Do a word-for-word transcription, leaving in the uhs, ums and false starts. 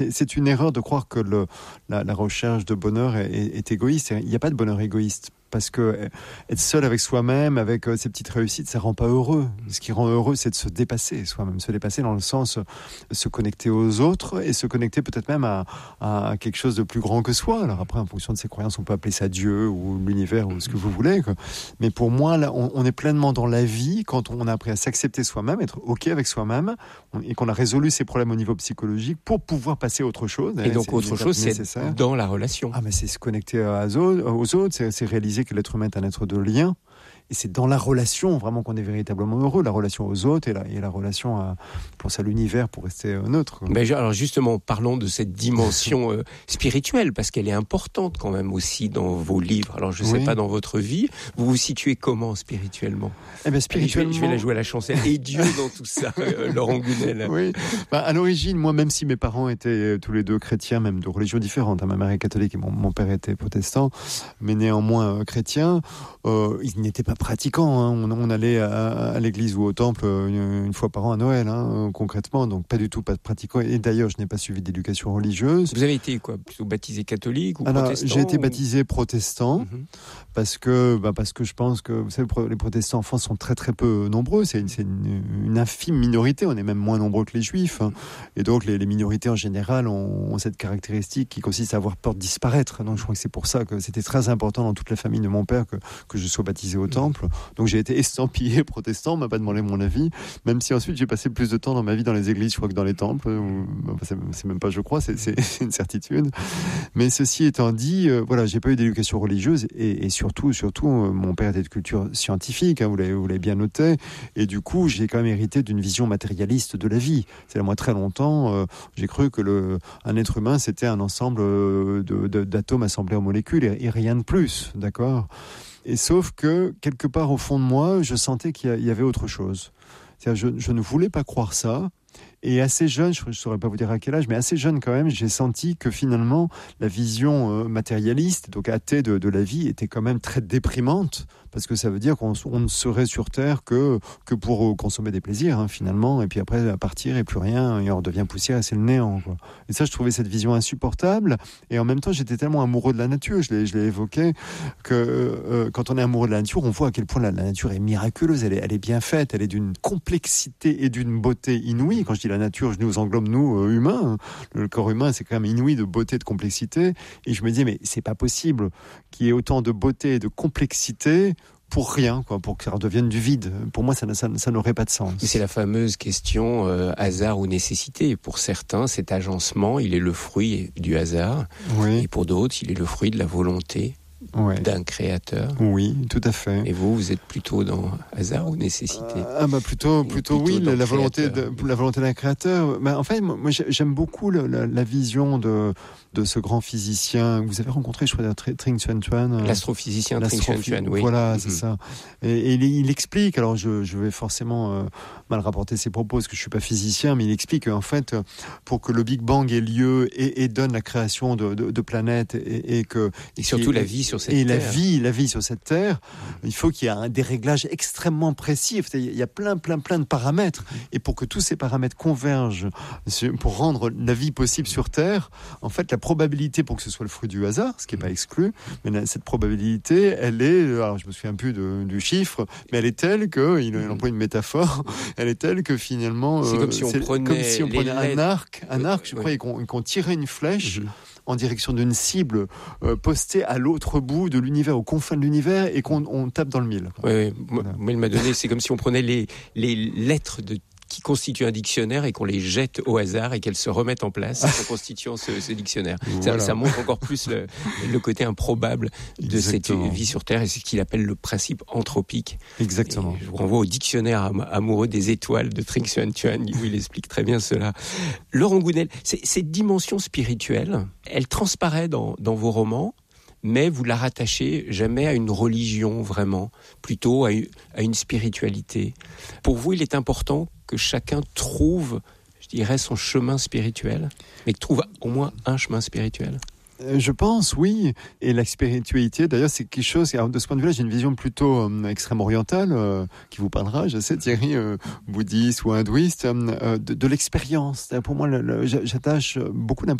C'est une erreur de croire que le, la, la recherche de bonheur est, est, est égoïste. Il n'y a pas de bonheur égoïste. Parce que être seul avec soi-même, avec ses petites réussites, ça rend pas heureux. Ce qui rend heureux, c'est de se dépasser soi-même, se dépasser dans le sens se connecter aux autres et se connecter peut-être même à, à quelque chose de plus grand que soi. Alors après, en fonction de ses croyances, on peut appeler ça Dieu ou l'univers ou ce que vous voulez, quoi. Mais pour moi, là, on, on est pleinement dans la vie quand on a appris à s'accepter soi-même, être ok avec soi-même et qu'on a résolu ses problèmes au niveau psychologique pour pouvoir passer à autre chose. Et donc autre chose, c'est dans la relation. Ah, mais c'est se connecter aux autres, c'est, c'est réaliser que l'être humain est un être de lien. Et c'est dans la relation vraiment qu'on est véritablement heureux, la relation aux autres et la, et la relation à, je pense à l'univers pour rester neutre. Ben, alors justement, parlons de cette dimension euh, spirituelle, parce qu'elle est importante quand même aussi dans vos livres. Alors je ne sais oui. pas dans votre vie, vous vous situez comment spirituellement ? Eh ben, spirituellement... je, vais, je vais la jouer à la chancelle. Et Dieu dans tout ça, euh, Laurent Gounel. Oui, bah, à l'origine, moi, même si mes parents étaient tous les deux chrétiens, même de religions différentes, hein, ma mère est catholique et mon, mon père était protestant, mais néanmoins euh, chrétien, euh, ils n'étaient pas pratiquants, hein. on, on allait à, à l'église ou au temple une, une fois par an à Noël, hein, concrètement, donc pas du tout pas pratiquants. Et d'ailleurs, je n'ai pas suivi d'éducation religieuse. Vous avez été quoi, plutôt baptisé catholique ou Alors, protestant? J'ai été ou... baptisé protestant mm-hmm. parce que bah, parce que je pense que vous savez, les protestants en France sont très très peu nombreux. C'est une, c'est une, une infime minorité. On est même moins nombreux que les juifs, hein. Et donc les, les minorités en général ont, ont cette caractéristique qui consiste à avoir peur de disparaître. Donc je crois que c'est pour ça que c'était très important dans toute la famille de mon père que que je sois baptisé au temple. Donc j'ai été estampillé protestant, on m'a pas demandé mon avis, même si ensuite j'ai passé plus de temps dans ma vie dans les églises, je crois, que dans les temples. Ou, enfin, c'est, c'est même pas, je crois, c'est, c'est, c'est une certitude. Mais ceci étant dit, euh, voilà, j'ai pas eu d'éducation religieuse et, et surtout, surtout, euh, mon père était de culture scientifique, hein, vous l'avez, vous l'avez bien noté, et du coup, j'ai quand même hérité d'une vision matérialiste de la vie. C'est-à-dire, moi, très longtemps, euh, j'ai cru que le, un être humain, c'était un ensemble de, de, d'atomes assemblés en molécules et, et rien de plus, d'accord ? Et sauf que, quelque part au fond de moi, je sentais qu'il y avait autre chose. C'est-à-dire, je, je ne voulais pas croire ça. Et assez jeune, je ne saurais pas vous dire à quel âge, mais assez jeune quand même, j'ai senti que finalement, la vision euh, matérialiste, donc athée de, de la vie, était quand même très déprimante, parce que ça veut dire qu'on on ne serait sur Terre que, que pour euh, consommer des plaisirs, hein, finalement, et puis après, à partir et plus rien, et on redevient poussière et c'est le néant, quoi. Et ça, je trouvais cette vision insupportable, et en même temps, j'étais tellement amoureux de la nature, je l'ai, je l'ai évoqué, que euh, quand on est amoureux de la nature, on voit à quel point la, la nature est miraculeuse, elle est, elle est bien faite, elle est d'une complexité et d'une beauté inouïe. Quand je dis la nature, je nous englobe, nous, euh, humains. Le corps humain, c'est quand même inouï de beauté et de complexité. Et je me disais, mais c'est pas possible qu'il y ait autant de beauté et de complexité pour rien, quoi, pour que ça redevienne du vide. Pour moi, ça, ça, ça n'aurait pas de sens. C'est la fameuse question euh, hasard ou nécessité. Pour certains, cet agencement, il est le fruit du hasard. Oui. Et pour d'autres, il est le fruit de la volonté. Ouais. D'un créateur. Oui, tout à fait. Et vous, vous êtes plutôt dans hasard ou nécessité ? Ah bah plutôt, plutôt, plutôt oui, la, la volonté, de, la volonté d'un créateur. Bah, en fait, moi, j'aime beaucoup le, la, la vision de de ce grand physicien que vous avez rencontré, je crois, Trinh Xuan Tuan. L'astrophysicien Trinh Xuan Tuan, oui. Voilà, mm-hmm. c'est ça. Et, et il, il explique. Alors, je, je vais forcément euh, mal rapporter ses propos parce que je suis pas physicien, mais il explique qu'en fait, pour que le Big Bang ait lieu et, et donne la création de, de, de planètes et, et que et surtout et, la vie sur cette et terre. la vie, la vie sur cette terre, il faut qu'il y ait un, des réglages extrêmement précis. Il y a plein, plein, plein de paramètres. Et pour que tous ces paramètres convergent pour rendre la vie possible sur Terre, en fait, la probabilité pour que ce soit le fruit du hasard, ce qui n'est pas exclu, mais cette probabilité, elle est, alors je me souviens plus de, du chiffre, mais elle est telle que, il emploie une métaphore, elle est telle que finalement, c'est comme si on c'est prenait, comme si on prenait un arc, un arc, je ouais. crois, et qu'on, qu'on tirait une flèche. Mm-hmm. En direction d'une cible euh, postée à l'autre bout de l'univers, aux confins de l'univers, et qu'on on tape dans le mille. Oui, oui. Voilà. Moi, il m'a donné, c'est comme si on prenait les, les lettres de qui constituent un dictionnaire et qu'on les jette au hasard et qu'elles se remettent en place en constituant ce, ce dictionnaire. Voilà. Ça, ça montre encore plus le, le côté improbable de Exactement. Cette vie sur Terre et c'est ce qu'il appelle le principe anthropique. Exactement. Et je vous renvoie au dictionnaire amoureux des étoiles de Trinh Xuan Tuan où il explique très bien cela. Laurent Gounel, cette dimension spirituelle, elle transparaît dans, dans vos romans, mais vous la rattachez jamais à une religion vraiment, plutôt à une, à une spiritualité. Pour vous, il est important que chacun trouve, je dirais, son chemin spirituel, mais que trouve au moins un chemin spirituel. Je pense, oui. Et la spiritualité, d'ailleurs, c'est quelque chose, de ce point de vue-là, j'ai une vision plutôt euh, extrême orientale, euh, qui vous parlera, je sais, Thierry, euh, bouddhiste ou hindouiste, euh, de, de l'expérience. Pour moi, le, le, j'attache beaucoup d'importance